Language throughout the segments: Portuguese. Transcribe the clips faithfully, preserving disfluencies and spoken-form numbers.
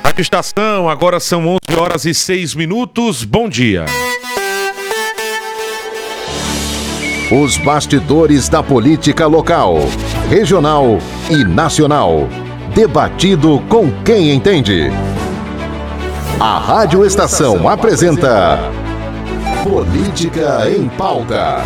Rádio Estação, agora são onze horas e seis minutos. Bom dia. Os bastidores da política local, regional e nacional. Debatido com quem entende. A Rádio Estação apresenta Política em Pauta.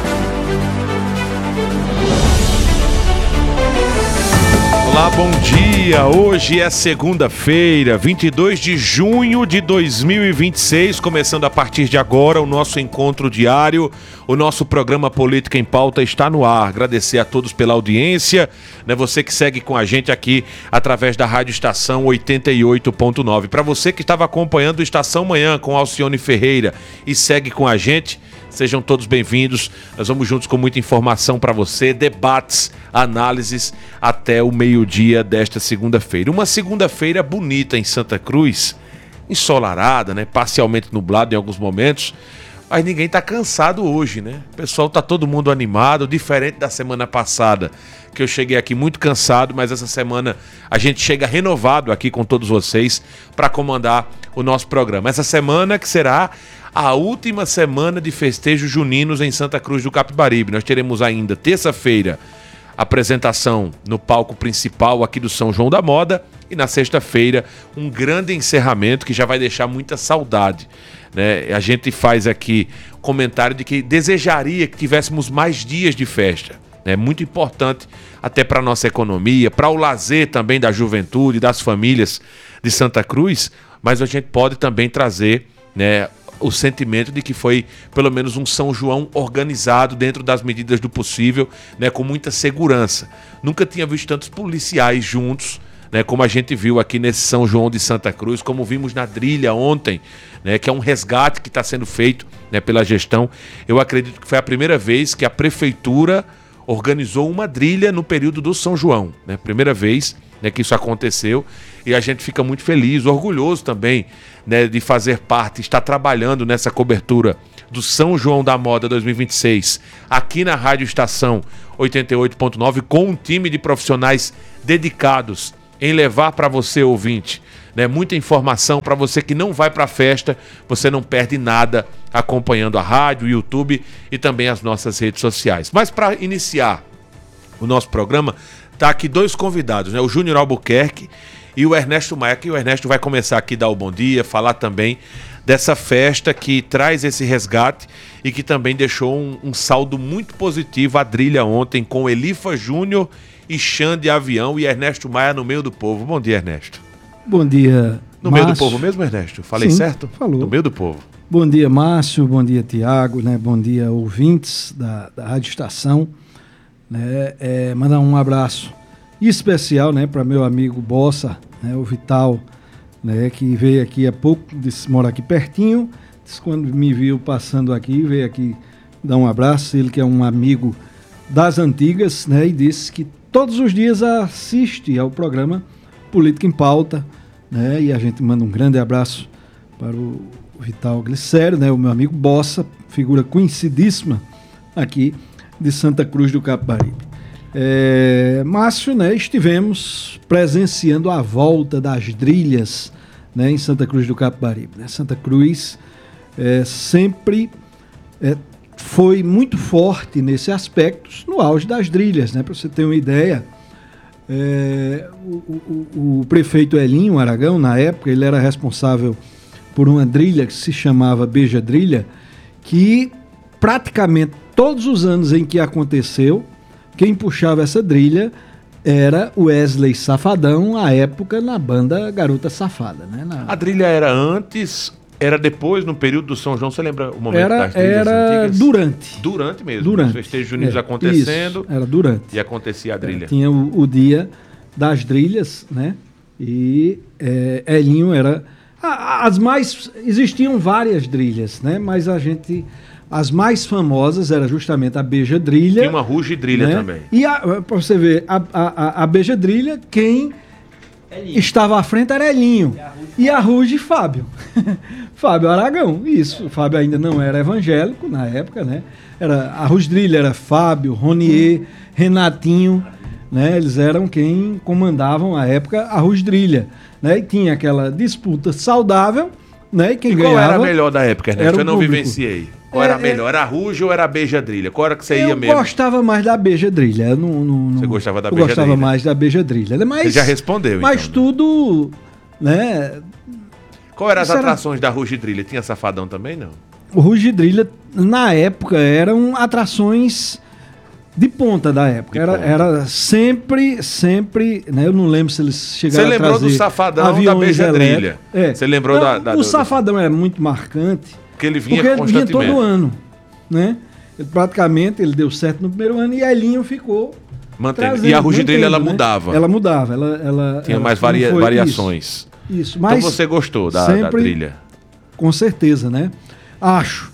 Olá, bom dia. Hoje é segunda-feira, vinte e dois de junho de dois mil e vinte e seis, começando a partir de agora o nosso encontro diário. O nosso programa Política em Pauta está no ar. Agradecer a todos pela audiência, né? Você que segue com a gente aqui através da Rádio Estação oitenta e oito ponto nove. Para você que estava acompanhando o Estação Manhã com Alcione Ferreira e segue com a gente, sejam todos bem-vindos. Nós vamos juntos com muita informação para você, debates, análises até o meio-dia desta segunda-feira. Uma segunda-feira bonita em Santa Cruz, ensolarada, né? Parcialmente nublado em alguns momentos, mas ninguém tá cansado hoje, né? O pessoal tá todo mundo animado, diferente da semana passada, que eu cheguei aqui muito cansado, mas essa semana a gente chega renovado aqui com todos vocês para comandar o nosso programa. Essa semana que será a última semana de festejos juninos em Santa Cruz do Capibaribe. Nós teremos ainda terça-feira apresentação no palco principal aqui do São João da Moda e na sexta-feira um grande encerramento que já vai deixar muita saudade, né? A gente faz aqui comentário de que desejaria que tivéssemos mais dias de festa. É muito importante até para a nossa economia, para o lazer também da juventude, das famílias de Santa Cruz, mas a gente pode também trazer, né, o sentimento de que foi pelo menos um São João organizado dentro das medidas do possível, né, com muita segurança. Nunca tinha visto tantos policiais juntos, né, como a gente viu aqui nesse São João de Santa Cruz, como vimos na Drilha ontem, né, que é um resgate que está sendo feito, né, pela gestão. Eu acredito que foi a primeira vez que a prefeitura organizou uma drilha no período do São João, né, primeira vez, né, que isso aconteceu, e a gente fica muito feliz, orgulhoso também, né, de fazer parte, estar trabalhando nessa cobertura do São João da Moda dois mil e vinte e seis, aqui na Rádio Estação oitenta e oito ponto nove, com um time de profissionais dedicados em levar para você, ouvinte, né, muita informação para você que não vai para a festa, você não perde nada acompanhando a rádio, o YouTube e também as nossas redes sociais. Mas para iniciar o nosso programa, tá aqui dois convidados, né? O Júnior Albuquerque e o Ernesto Maia, que o Ernesto vai começar aqui a dar o bom dia, falar também dessa festa que traz esse resgate e que também deixou um, um saldo muito positivo, a Drilha ontem com Elifa Júnior e Xande Avião e Ernesto Maia no meio do povo. Bom dia, Ernesto. Bom dia, No Márcio. meio do povo mesmo, Ernesto? Falei Sim, certo? falou. No meio do povo. Bom dia, Márcio. Bom dia, Tiago. Né? Bom dia, ouvintes da, da Rádio Estação. Né? É, mandar um abraço especial, né, para meu amigo Bossa, né, o Vital, né, que veio aqui há pouco, disse, mora aqui pertinho, disse, quando me viu passando aqui, veio aqui dar um abraço, ele que é um amigo das antigas, né, e disse que todos os dias assiste ao programa Política em Pauta, né, e a gente manda um grande abraço para o Vital Glicério, né, o meu amigo Bossa, figura conhecidíssima aqui de Santa Cruz do Capibaribe. É, Márcio, né, estivemos presenciando a volta das drilhas, né, em Santa Cruz do Capibaribe. Né? Santa Cruz é, sempre é, foi muito forte nesse aspecto no auge das drilhas. Né? Para você ter uma ideia, é, o, o, o prefeito Elinho Aragão, na época, ele era responsável por uma drilha que se chamava Beija Drilha, que praticamente todos os anos em que aconteceu, quem puxava essa drilha era o Wesley Safadão, à época na banda Garota Safada. Né? Na... A drilha era antes, era depois, no período do São João, você lembra o momento era, das trilhas era antigas? durante. Durante mesmo, durante. os festejos juninos é, acontecendo, isso, era durante. E acontecia a drilha. É, tinha o, o dia das drilhas, né? E é, Elinho era... As mais... Existiam várias drilhas, né? Mas a gente... As mais famosas era justamente a Beija Drilha. Tinha uma Ruge Drilha, né? Também. E para você ver, a, a, a Beija Drilha, quem Elinho. Estava à frente era Elinho. E a Ruge, Fábio. Fábio Aragão, isso. O Fábio ainda não era evangélico na época, né? Era, a Ruge Drilha era Fábio, Ronier, Renatinho, né? Eles eram quem comandavam à época a Rusdrilha, né? E tinha aquela disputa saudável, né? E quem E qual ganhava era a melhor da época, Ernesto? era o Eu não público. vivenciei. Qual É, era a é- melhor? Era a Ruge ou era a Beija-Drilha? Qual era que você Eu ia mesmo? gostava mais da Beija-Drilha. eu não- não- Você não- gostava da Eu gostava Beija-Drilha. mais da Beija-Drilha, né? Mas, Você já respondeu, Mas então, né? tudo, né? Qual eram as Isso era- atrações da Ruge-Drilha? Tinha Safadão também, não? O Rugidrilha, na época, eram atrações de ponta da época. De Era, ponta. era sempre, sempre, né? Eu não lembro se eles chegaram Você a lembrou trazer do Safadão da aviões Beija-Drilha? elétricos. É. Você lembrou Não, da- da- O do- Safadão é muito marcante, Porque ele vinha porque ele vinha constantemente. todo ano, né? Ele, praticamente, ele deu certo no primeiro ano e a Elinho ficou Mantendo. trazendo, E a Ruge-Drilha, ela mantendo, né? mudava. Ela mudava. Ela, ela, Tinha ela mais não varia- foi- variações. Isso, isso. Mas Então você gostou da, da sempre- trilha? Com certeza, né? Acho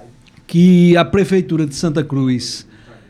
que a Prefeitura de Santa Cruz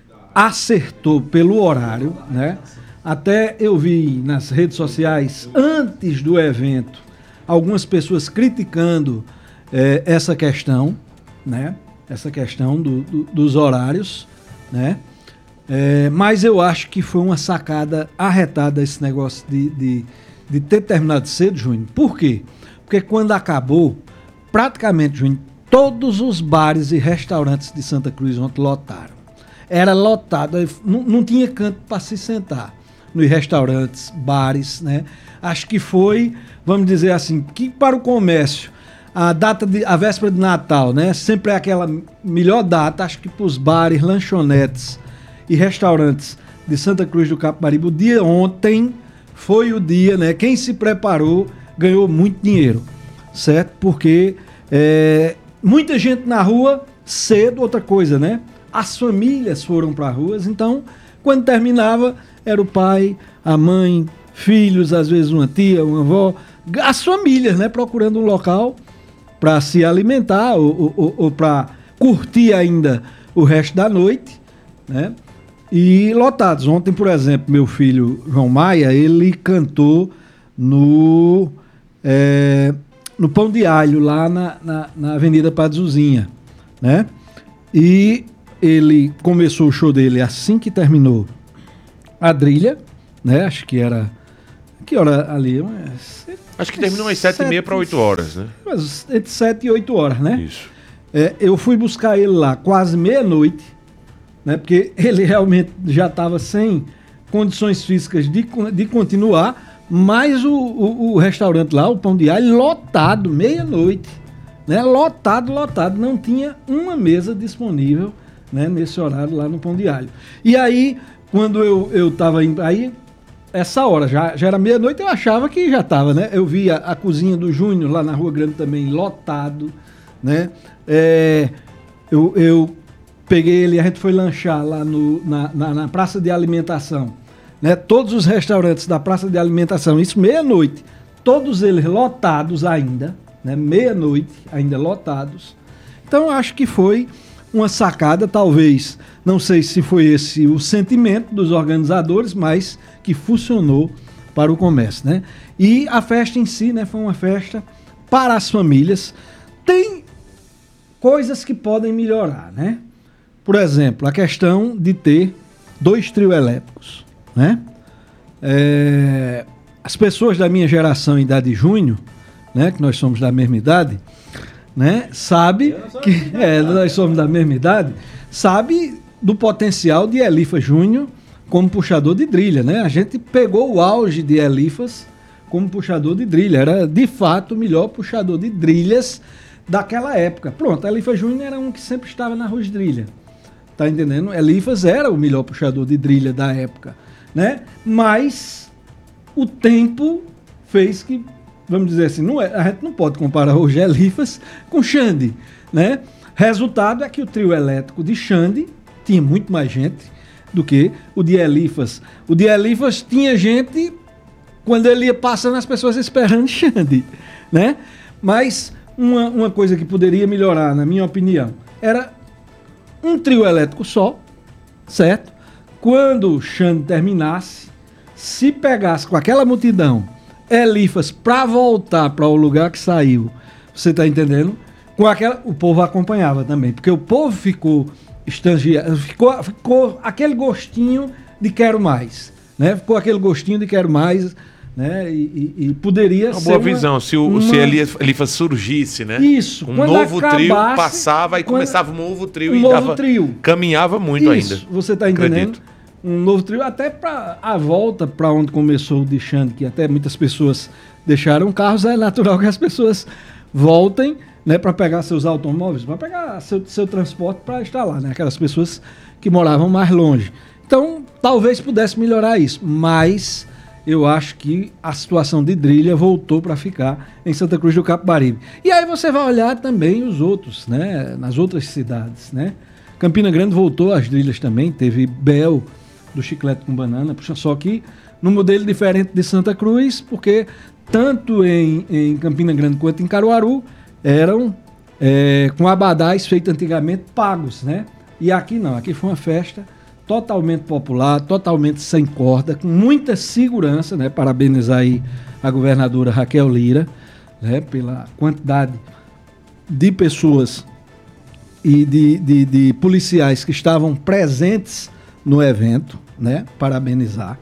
acertou pelo horário, né? Até eu vi nas redes sociais, antes do evento, algumas pessoas criticando eh, essa questão, né? Essa questão do- do- dos horários, né? Eh, mas eu acho que foi uma sacada arretada esse negócio de, de, de ter terminado cedo, Júnior. Por quê? Porque quando acabou, praticamente, Júnior, todos os bares e restaurantes de Santa Cruz ontem lotaram. Era lotado, não, não tinha canto para se sentar nos restaurantes, bares, né? Acho que foi, vamos dizer assim, que para o comércio, a data de, a véspera de Natal, né? Sempre é aquela melhor data, acho que para os bares, lanchonetes e restaurantes de Santa Cruz do Capibaribe. O dia ontem foi o dia, né? Quem se preparou ganhou muito dinheiro, certo? Porque é, muita gente na rua cedo, outra coisa, né? As famílias foram para as ruas, então quando terminava era o pai, a mãe, filhos, às vezes uma tia, uma avó, as famílias, né? Procurando um local para se alimentar ou, ou, ou para curtir ainda o resto da noite, né? E lotados. Ontem, por exemplo, meu filho João Maia, ele cantou no, é, no Pão de Alho, lá na, na, na Avenida Pazuzinha, né? E ele começou o show dele assim que terminou a Drilha, né? Acho que era... Que hora ali? Umas- Acho que terminou umas sete e meia para oito horas, né? Mas entre sete e oito horas, né? Isso. É, eu fui buscar ele lá quase meia-noite, né? Porque ele realmente já estava sem condições físicas de, con- de continuar, mas o, o, o restaurante lá, o Pão de Alho, lotado, meia-noite, né? Lotado, lotado, não tinha uma mesa disponível, né? Nesse horário lá no Pão de Alho. E aí, quando eu, eu tava indo, aí essa hora, já, já era meia-noite, eu achava que já estava, né? Eu via a cozinha do Júnior lá na Rua Grande também lotado, né? É, eu, eu peguei ele e a gente foi lanchar lá no, na, na, na praça de alimentação, né? Todos os restaurantes da praça de alimentação, isso meia-noite, todos eles lotados ainda, né? Meia-noite ainda lotados. Então eu acho que foi uma sacada, talvez, não sei se foi esse o sentimento dos organizadores, mas que funcionou para o comércio, né? E a festa em si, né, foi uma festa para as famílias. Tem coisas que podem melhorar, né? Por exemplo, a questão de ter dois trios elétricos, né? É, as pessoas da minha geração, idade júnior, né, que nós somos da mesma idade, né, sabe que é, nós somos da mesma idade, sabe do potencial de Elifa Júnior como puxador de drilha, né? A gente pegou o auge de Elifas como puxador de drilha, era de fato o melhor puxador de drilhas daquela época. Pronto, Elifa Júnior era um que sempre estava na Rusdrilha, tá entendendo? Elifas era o melhor puxador de drilha da época, né? Mas o tempo fez que, vamos dizer assim, não é, a gente não pode comparar hoje Elifas com Xande, né? Resultado é que o trio elétrico de Xande tinha muito mais gente do que o de Elifas. O de Elifas tinha gente quando ele ia passando as pessoas esperando Xande, né? Mas uma, uma coisa que poderia melhorar, na minha opinião, era um trio elétrico só, certo? Quando o Xande terminasse, se pegasse com aquela multidão Elifas para voltar para o lugar que saiu, você está entendendo? Com aquela, o povo acompanhava também, porque o povo ficou estangiado, ficou, ficou aquele gostinho de quero mais. né? Ficou aquele gostinho de quero mais, né? E, e, e poderia uma ser boa uma, visão, se o, uma... se ele, ele surgisse, né? Isso. Um quando novo acabasse, trio passava e quando... começava um novo trio um e novo dava, trio. caminhava muito Isso, ainda. Você está entendendo? Acredito. Um novo trio, até para a volta para onde começou o deixando, que até muitas pessoas deixaram carros, é natural que as pessoas voltem, né, para pegar seus automóveis, para pegar seu, seu transporte para estar lá, né? Aquelas pessoas que moravam mais longe. Então, talvez pudesse melhorar isso, mas eu acho que a situação de Drilha voltou para ficar em Santa Cruz do Capibaribe. E aí você vai olhar também os outros, né, nas outras cidades, né? Campina Grande voltou às Drilhas também, teve Bel do Chiclete com Banana, só que num modelo diferente de Santa Cruz, porque tanto em, em Campina Grande quanto em Caruaru eram é, com abadás feitos antigamente pagos, né? E aqui não, aqui foi uma festa totalmente popular, totalmente sem corda, com muita segurança, né? Parabenizar aí a governadora Raquel Lira, né? Pela quantidade de pessoas e de, de, de policiais que estavam presentes no evento, né? Parabenizar.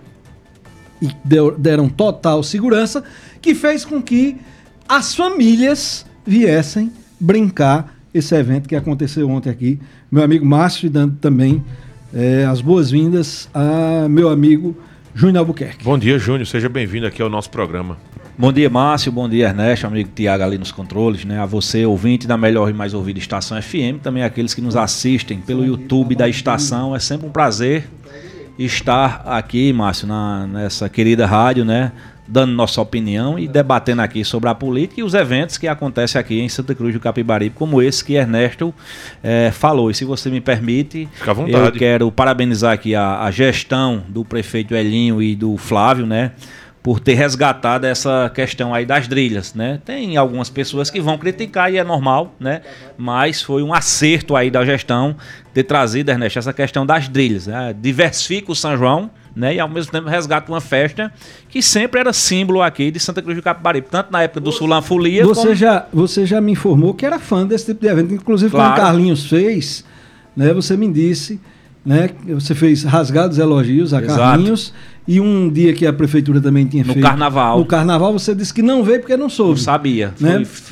E deu, deram total segurança, que fez com que as famílias viessem brincar esse evento que aconteceu ontem aqui. Meu amigo Márcio dando também é, as boas-vindas a meu amigo Júnior Albuquerque. Bom dia, Júnior. Seja bem-vindo aqui ao nosso programa. Bom dia, Márcio. Bom dia, Ernesto, amigo Tiago ali nos controles, né? A você, ouvinte da melhor e mais ouvida Estação F M, também aqueles que nos assistem pelo YouTube da estação. É sempre um prazer estar aqui, Márcio, na, nessa querida rádio, né? Dando nossa opinião e debatendo aqui sobre a política e os eventos que acontecem aqui em Santa Cruz do Capibaribe, como esse que Ernesto é, falou. E se você me permite, fica à vontade. Eu quero parabenizar aqui a, a gestão do prefeito Elinho e do Flávio, né? Por ter resgatado essa questão aí das Drilhas, né? Tem algumas pessoas que vão criticar e é normal, né? Mas foi um acerto aí da gestão ter trazido, Ernesto, essa questão das Drilhas, né? Diversifica o São João, né? E ao mesmo tempo resgata uma festa que sempre era símbolo aqui de Santa Cruz do Capibaribe, tanto na época do Sulan Folia você como... já Você já me informou que era fã desse tipo de evento, inclusive Claro. Quando o Carlinhos fez, né? Você me disse, né? Você fez rasgados elogios a Exato. Carlinhos. E um dia que a prefeitura também tinha no feito... Carnaval. No Carnaval, você disse que não veio porque não soube. Não sabia. Né? Foi